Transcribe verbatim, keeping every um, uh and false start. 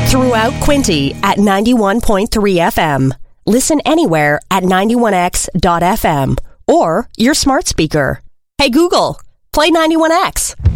Throughout Quinte at ninety-one point three F M. Listen anywhere at ninety-one X dot F M or your smart speaker. Hey Google, play ninety-one X.